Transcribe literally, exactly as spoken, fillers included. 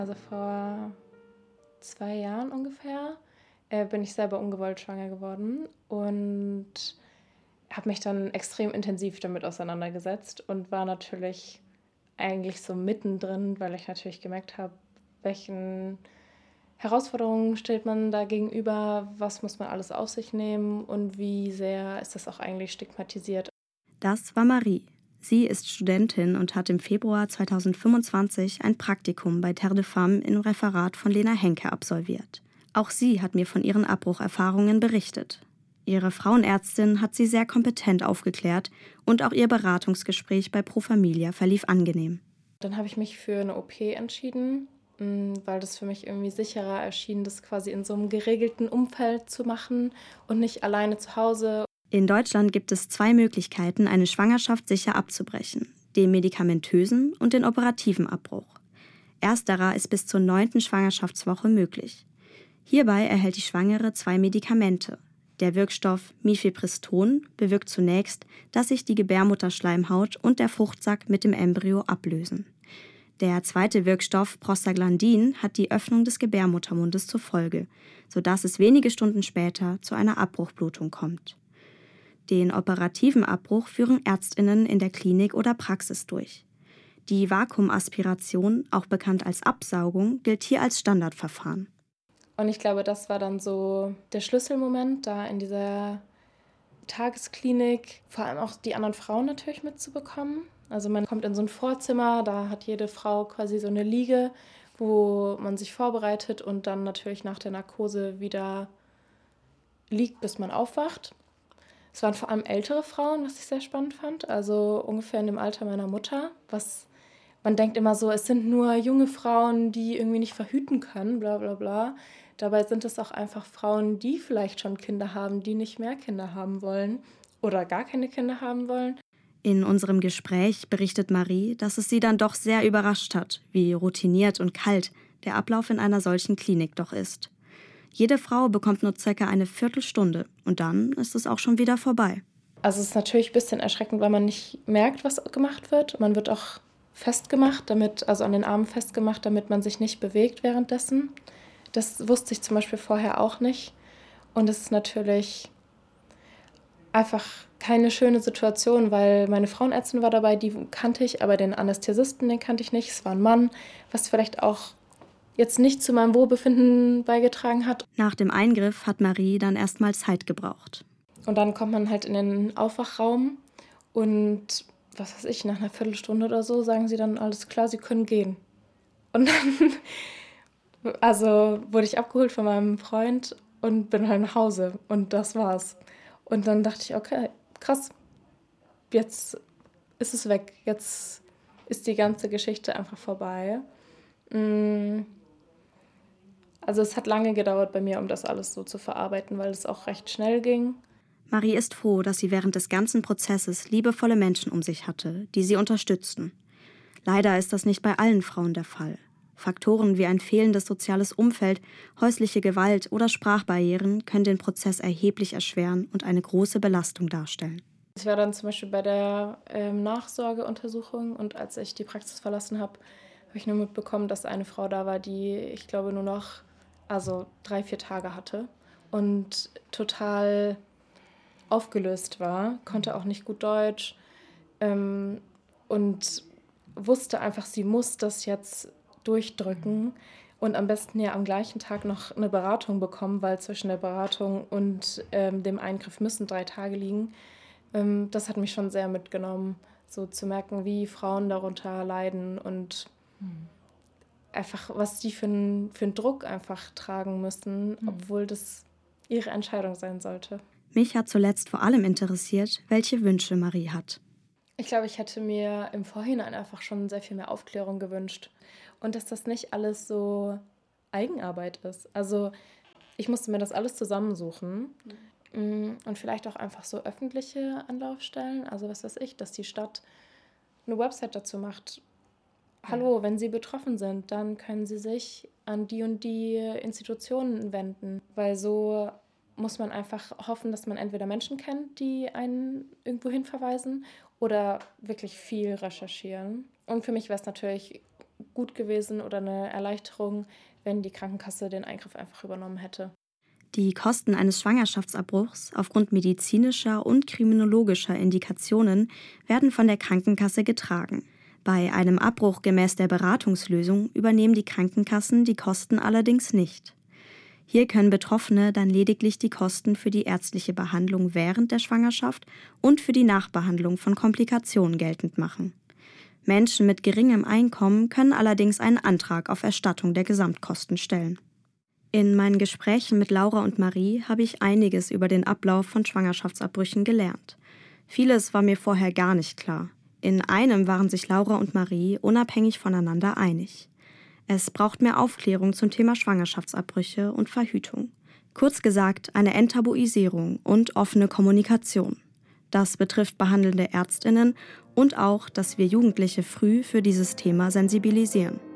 Also vor zwei Jahren ungefähr äh, bin ich selber ungewollt schwanger geworden und habe mich dann extrem intensiv damit auseinandergesetzt und war natürlich eigentlich so mittendrin, weil ich natürlich gemerkt habe, welchen Herausforderungen stellt man da gegenüber, was muss man alles auf sich nehmen und wie sehr ist das auch eigentlich stigmatisiert. Das war Marie. Sie ist Studentin und hat im Februar zweitausendfünfundzwanzig ein Praktikum bei Terre de Femme im Referat von Lena Henke absolviert. Auch sie hat mir von ihren Abbrucherfahrungen berichtet. Ihre Frauenärztin hat sie sehr kompetent aufgeklärt und auch ihr Beratungsgespräch bei Pro Familia verlief angenehm. Dann habe ich mich für eine O P entschieden, weil das für mich irgendwie sicherer erschien, das quasi in so einem geregelten Umfeld zu machen und nicht alleine zu Hause. In Deutschland gibt es zwei Möglichkeiten, eine Schwangerschaft sicher abzubrechen: den medikamentösen und den operativen Abbruch. Ersterer ist bis zur neunten Schwangerschaftswoche möglich. Hierbei erhält die Schwangere zwei Medikamente. Der Wirkstoff Mifepriston bewirkt zunächst, dass sich die Gebärmutterschleimhaut und der Fruchtsack mit dem Embryo ablösen. Der zweite Wirkstoff Prostaglandin hat die Öffnung des Gebärmuttermundes zur Folge, sodass es wenige Stunden später zu einer Abbruchblutung kommt. Den operativen Abbruch führen ÄrztInnen in der Klinik oder Praxis durch. Die Vakuumaspiration, auch bekannt als Absaugung, gilt hier als Standardverfahren. Und ich glaube, das war dann so der Schlüsselmoment, da in dieser Tagesklinik vor allem auch die anderen Frauen natürlich mitzubekommen. Also man kommt in so ein Vorzimmer, da hat jede Frau quasi so eine Liege, wo man sich vorbereitet und dann natürlich nach der Narkose wieder liegt, bis man aufwacht. Es waren vor allem ältere Frauen, was ich sehr spannend fand, also ungefähr in dem Alter meiner Mutter. Was man denkt immer so, es sind nur junge Frauen, die irgendwie nicht verhüten können, bla bla bla. Dabei sind es auch einfach Frauen, die vielleicht schon Kinder haben, die nicht mehr Kinder haben wollen oder gar keine Kinder haben wollen. In unserem Gespräch berichtet Marie, dass es sie dann doch sehr überrascht hat, wie routiniert und kalt der Ablauf in einer solchen Klinik doch ist. Jede Frau bekommt nur circa eine Viertelstunde und dann ist es auch schon wieder vorbei. Also es ist natürlich ein bisschen erschreckend, weil man nicht merkt, was gemacht wird. Man wird auch festgemacht, damit, also an den Armen festgemacht, damit man sich nicht bewegt währenddessen. Das wusste ich zum Beispiel vorher auch nicht. Und es ist natürlich einfach keine schöne Situation, weil meine Frauenärztin war dabei, die kannte ich, aber den Anästhesisten, den kannte ich nicht. Es war ein Mann, was vielleicht auch jetzt nicht zu meinem Wohlbefinden beigetragen hat. Nach dem Eingriff hat Marie dann erstmal Zeit gebraucht. Und dann kommt man halt in den Aufwachraum und, was weiß ich, nach einer Viertelstunde oder so sagen sie dann, alles klar, sie können gehen. Und dann, also wurde ich abgeholt von meinem Freund und bin halt nach Hause und das war's. Und dann dachte ich, okay, krass, jetzt ist es weg, jetzt ist die ganze Geschichte einfach vorbei. Also es hat lange gedauert bei mir, um das alles so zu verarbeiten, weil es auch recht schnell ging. Marie ist froh, dass sie während des ganzen Prozesses liebevolle Menschen um sich hatte, die sie unterstützten. Leider ist das nicht bei allen Frauen der Fall. Faktoren wie ein fehlendes soziales Umfeld, häusliche Gewalt oder Sprachbarrieren können den Prozess erheblich erschweren und eine große Belastung darstellen. Ich war dann zum Beispiel bei der ähm, Nachsorgeuntersuchung und als ich die Praxis verlassen habe, habe ich nur mitbekommen, dass eine Frau da war, die, ich glaube, nur noch also drei, vier Tage hatte und total aufgelöst war, konnte auch nicht gut Deutsch ähm, und wusste einfach, sie muss das jetzt durchdrücken und am besten ja am gleichen Tag noch eine Beratung bekommen, weil zwischen der Beratung und ähm, dem Eingriff müssen drei Tage liegen. Ähm, das hat mich schon sehr mitgenommen, so zu merken, wie Frauen darunter leiden und mhm. einfach, was die für einen für einen Druck einfach tragen müssen, mhm. obwohl das ihre Entscheidung sein sollte. Mich hat zuletzt vor allem interessiert, welche Wünsche Marie hat. Ich glaube, ich hätte mir im Vorhinein einfach schon sehr viel mehr Aufklärung gewünscht. Und dass das nicht alles so Eigenarbeit ist. Also ich musste mir das alles zusammensuchen. Mhm. Und vielleicht auch einfach so öffentliche Anlaufstellen. Also was weiß ich, dass die Stadt eine Website dazu macht. Hallo, wenn Sie betroffen sind, dann können Sie sich an die und die Institutionen wenden. Weil so muss man einfach hoffen, dass man entweder Menschen kennt, die einen irgendwo hin verweisen oder wirklich viel recherchieren. Und für mich wäre es natürlich gut gewesen oder eine Erleichterung, wenn die Krankenkasse den Eingriff einfach übernommen hätte. Die Kosten eines Schwangerschaftsabbruchs aufgrund medizinischer und kriminologischer Indikationen werden von der Krankenkasse getragen. Bei einem Abbruch gemäß der Beratungslösung übernehmen die Krankenkassen die Kosten allerdings nicht. Hier können Betroffene dann lediglich die Kosten für die ärztliche Behandlung während der Schwangerschaft und für die Nachbehandlung von Komplikationen geltend machen. Menschen mit geringem Einkommen können allerdings einen Antrag auf Erstattung der Gesamtkosten stellen. In meinen Gesprächen mit Laura und Marie habe ich einiges über den Ablauf von Schwangerschaftsabbrüchen gelernt. Vieles war mir vorher gar nicht klar. In einem waren sich Laura und Marie unabhängig voneinander einig. Es braucht mehr Aufklärung zum Thema Schwangerschaftsabbrüche und Verhütung. Kurz gesagt, eine Enttabuisierung und offene Kommunikation. Das betrifft behandelnde ÄrztInnen und auch, dass wir Jugendliche früh für dieses Thema sensibilisieren.